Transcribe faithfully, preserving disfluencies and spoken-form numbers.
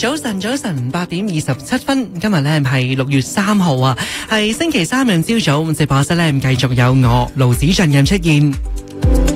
早晨，早晨，八點二十七分，今日咧係六月三號啊，係星期三日朝早，直播室咧繼續有我盧子俊任出現。